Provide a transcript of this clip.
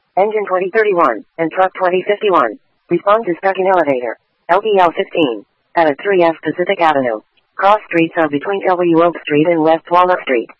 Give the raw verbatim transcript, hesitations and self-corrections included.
Engine twenty thirty-one, and Truck twenty fifty-one. Respond to stuck in elevator. L B L fifteen. At three F Pacific Avenue. Cross streets are between W Oak Street and West Walnut Street.